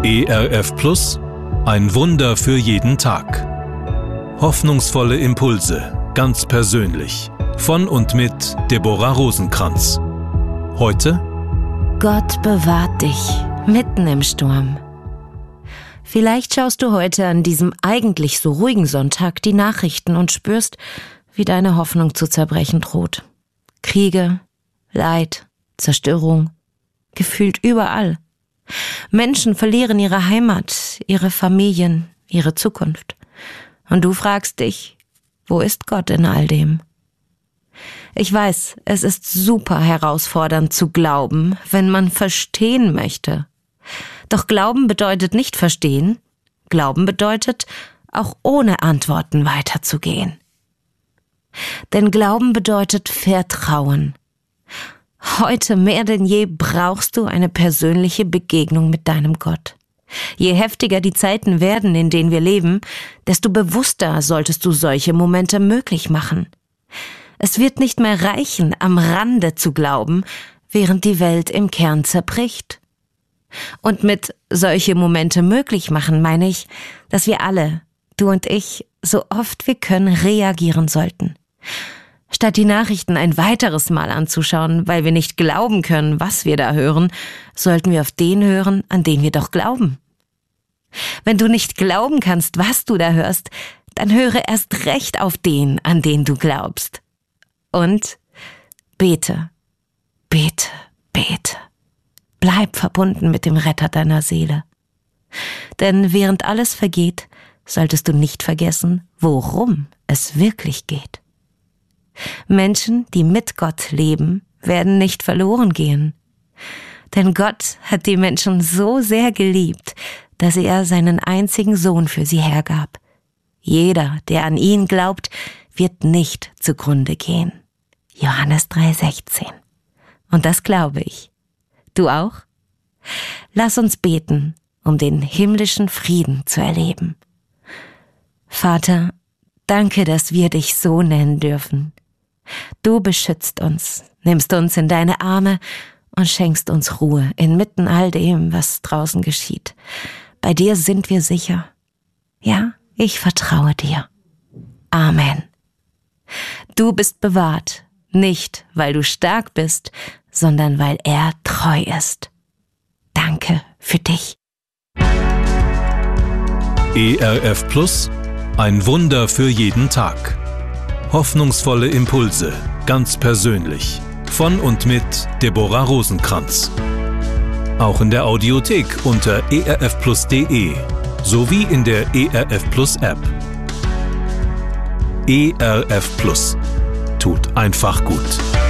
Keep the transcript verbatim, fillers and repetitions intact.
E R F Plus, ein Wunder für jeden Tag. Hoffnungsvolle Impulse, ganz persönlich. Von und mit Deborah Rosenkranz. Heute: Gott bewahrt dich mitten im Sturm. Vielleicht schaust du heute an diesem eigentlich so ruhigen Sonntag die Nachrichten und spürst, wie deine Hoffnung zu zerbrechen droht. Kriege, Leid, Zerstörung, gefühlt überall. Menschen verlieren ihre Heimat, ihre Familien, ihre Zukunft. Und du fragst dich, wo ist Gott in all dem? Ich weiß, es ist super herausfordernd zu glauben, wenn man verstehen möchte. Doch Glauben bedeutet nicht verstehen. Glauben bedeutet, auch ohne Antworten weiterzugehen. Denn Glauben bedeutet Vertrauen. Heute mehr denn je brauchst du eine persönliche Begegnung mit deinem Gott. Je heftiger die Zeiten werden, in denen wir leben, desto bewusster solltest du solche Momente möglich machen. Es wird nicht mehr reichen, am Rande zu glauben, während die Welt im Kern zerbricht. Und mit solche Momente möglich machen meine ich, dass wir alle, du und ich, so oft wir können, reagieren sollten. Statt die Nachrichten ein weiteres Mal anzuschauen, weil wir nicht glauben können, was wir da hören, sollten wir auf den hören, an den wir doch glauben. Wenn du nicht glauben kannst, was du da hörst, dann höre erst recht auf den, an den du glaubst. Und bete, bete, bete. Bleib verbunden mit dem Retter deiner Seele. Denn während alles vergeht, solltest du nicht vergessen, worum es wirklich geht. Menschen, die mit Gott leben, werden nicht verloren gehen. Denn Gott hat die Menschen so sehr geliebt, dass er seinen einzigen Sohn für sie hergab. Jeder, der an ihn glaubt, wird nicht zugrunde gehen. Johannes drei sechzehn. Und das glaube ich. Du auch? Lass uns beten, um den himmlischen Frieden zu erleben. Vater, danke, dass wir dich so nennen dürfen. Du beschützt uns, nimmst uns in deine Arme und schenkst uns Ruhe inmitten all dem, was draußen geschieht. Bei dir sind wir sicher. Ja, ich vertraue dir. Amen. Du bist bewahrt, nicht weil du stark bist, sondern weil er treu ist. Danke für dich. E R F Plus, ein Wunder für jeden Tag. Hoffnungsvolle Impulse, ganz persönlich. Von und mit Deborah Rosenkranz. Auch in der Audiothek unter e r f plus punkt de sowie in der E R F Plus App. E R F Plus. Tut einfach gut.